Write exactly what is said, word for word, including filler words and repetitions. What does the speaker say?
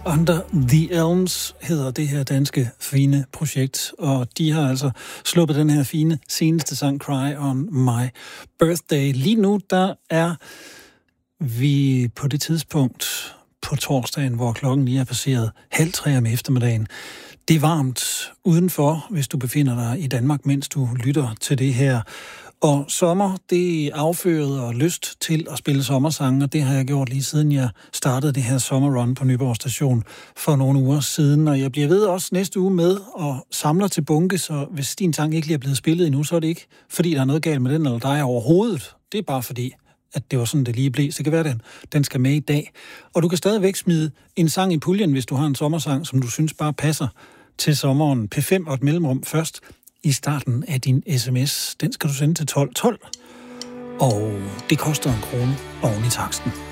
Under the Elms hedder det her danske fine projekt, og de har altså sluppet den her fine seneste sang Cry on My Birthday. Lige nu, der er vi på det tidspunkt på torsdagen, hvor klokken lige er passeret halv tre om eftermiddagen. Det er varmt udenfor, hvis du befinder dig i Danmark, mens du lytter til det her. Og sommer, det er afføret og lyst til at spille sommersange, og det har jeg gjort lige siden jeg startede det her sommerrun på Nyborg Station for nogle uger siden. Og jeg bliver ved også næste uge med og samler til bunke, så hvis din sang ikke lige er blevet spillet endnu, så er det ikke, fordi der er noget galt med den eller dig overhovedet. Det er bare fordi, at det var sådan, det lige blev. Så det kan være, den, den skal med i dag. Og du kan stadigvæk smide en sang i puljen, hvis du har en sommersang, som du synes bare passer til sommeren. P fem og et mellemrum først i starten af din sms. Den skal du sende til tolv tolv. Og det koster en krone oven i taksten.